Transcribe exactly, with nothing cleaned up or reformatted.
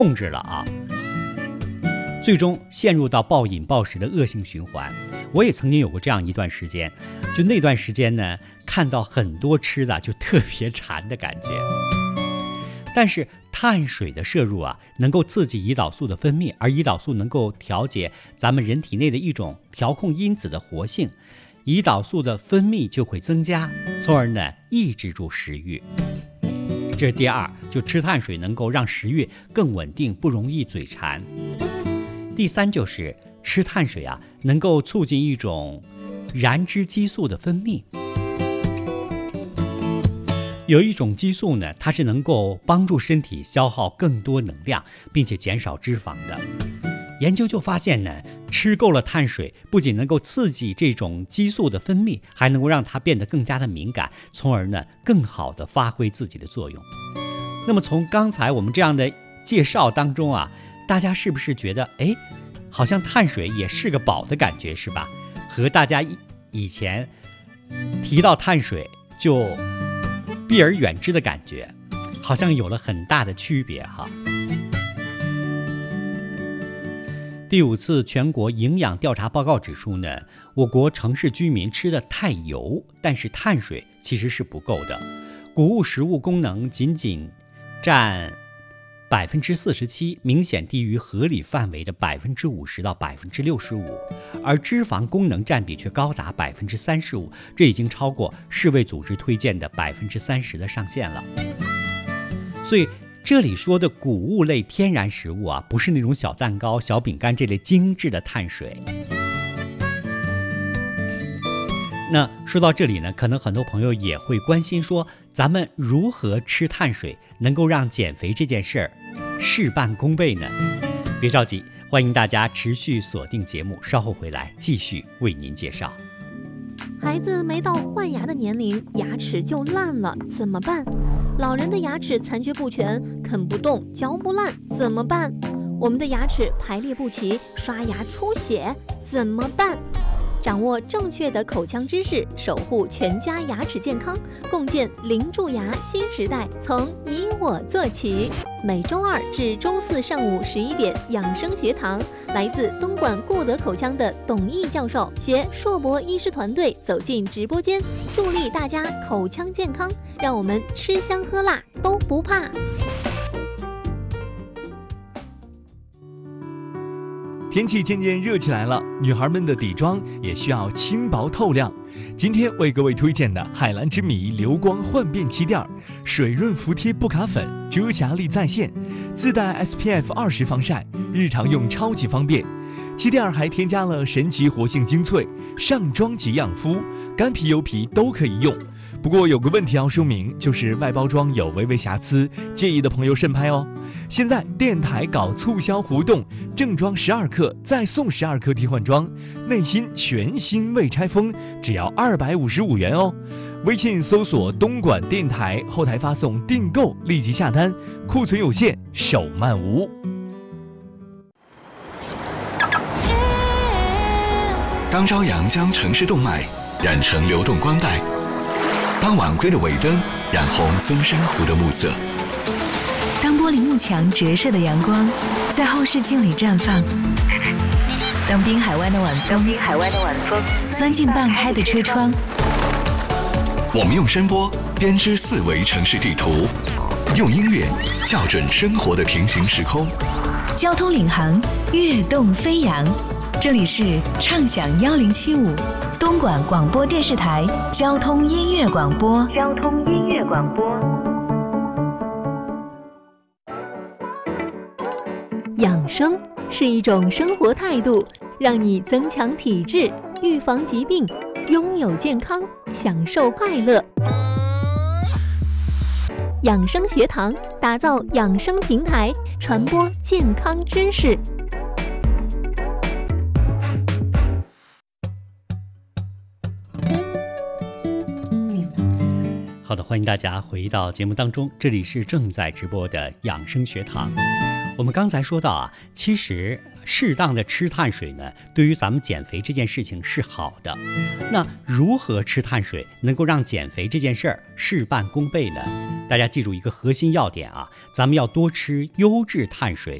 控制了啊，最终陷入到暴饮暴食的恶性循环。我也曾经有过这样一段时间，就那段时间呢，看到很多吃的就特别馋的感觉。但是碳水的摄入啊，能够刺激胰岛素的分泌，而胰岛素能够调节咱们人体内的一种调控因子的活性，胰岛素的分泌就会增加，从而呢抑制住食欲。这是第二，就吃碳水能够让食欲更稳定，不容易嘴馋。第三就是吃碳水啊，能够促进一种燃脂激素的分泌。有一种激素呢，它是能够帮助身体消耗更多能量，并且减少脂肪的。研究就发现呢，吃够了碳水，不仅能够刺激这种激素的分泌，还能够让它变得更加的敏感，从而呢更好的发挥自己的作用。那么从刚才我们这样的介绍当中啊，大家是不是觉得，哎，好像碳水也是个宝的感觉，是吧？和大家以前提到碳水就避而远之的感觉，好像有了很大的区别哈。第五次全国营养调查报告指出呢，我国城市居民吃的太油，但是碳水其实是不够的。谷物食物功能仅仅占百分之四十七，明显低于合理范围的百分之五十到百分之六十五，而脂肪功能占比却高达百分之三十五，这已经超过世卫组织推荐的百分之三十的上限了。所以这里说的谷物类天然食物啊，不是那种小蛋糕、小饼干这类精致的碳水。那说到这里呢，可能很多朋友也会关心说，咱们如何吃碳水能够让减肥这件事儿事半功倍呢？别着急，欢迎大家持续锁定节目，稍后回来继续为您介绍。 孩子没到换牙的年龄，牙齿就烂了，怎么办？老人的牙齿残缺不全，啃不动，嚼不烂，怎么办？我们的牙齿排列不齐，刷牙出血，怎么办？掌握正确的口腔知识，守护全家牙齿健康，共建零蛀牙新时代，从你我做起。每周二至周四上午十一点，养生学堂，来自东莞顾德口腔的董毅教授携硕博医师团队走进直播间，助力大家口腔健康，让我们吃香喝辣都不怕。 天气渐渐热起来了，女孩们的底妆也需要轻薄透亮。今天为各位推荐的海蓝之谜流光焕变气垫，水润服帖不卡粉，遮瑕力在线，自带 S P F 二十防晒，日常用超级方便。气垫还添加了神奇活性精粹，上妆即养肤，干皮油皮都可以用。不过有个问题要说明，就是外包装有微微瑕疵，介意的朋友慎拍哦。现在电台搞促销活动，正装十二克再送十二克替换装，内心全新未拆封，只要二百五十五元哦。微信搜索东莞电台，后台发送订购，立即下单，库存有限，手慢无。 当朝阳将城市动脉染成流动光带，当晚归的尾灯染红松山湖的暮色， 当玻璃幕墙折射的阳光在后视镜里绽放，当滨海湾的晚风滨海湾的晚风钻进半开的车窗， 我们用声波编织四维城市地图，用音乐校准生活的平行时空。 交通领航，跃动飞扬。这里是畅享幺零七五东莞广播电视台交通音乐广播。交通音乐广播。 养生是一种生活态度，让你增强体质，预防疾病，拥有健康，享受快乐。养生学堂打造养生平台，传播健康知识。 好的，欢迎大家回到节目当中，这里是正在直播的养生学堂。我们刚才说到啊，其实适当的吃碳水呢，对于咱们减肥这件事情是好的。那如何吃碳水能够让减肥这件事儿事半功倍呢？大家记住一个核心要点啊，咱们要多吃优质碳水